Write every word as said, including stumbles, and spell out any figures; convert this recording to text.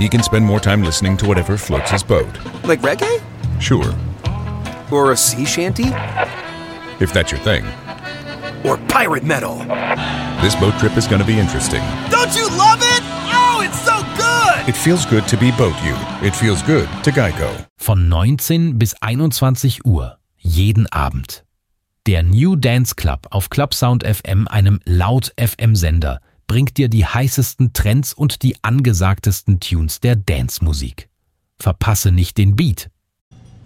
He can spend more time listening to whatever floats his boat. Like reggae? Sure, Or a sea shanty? if that's your thing. Or pirate metal? This boat trip is going to be interesting. Don't you love it? Oh, it's so good! It feels good to be Boat You. It feels good to Geico. Von neunzehn bis einundzwanzig Uhr, jeden Abend. Der New Dance Club auf Clubsound F M, einem Laut-F M-Sender, bringt dir die heißesten Trends und die angesagtesten Tunes der Dance-Musik. Verpasse nicht den Beat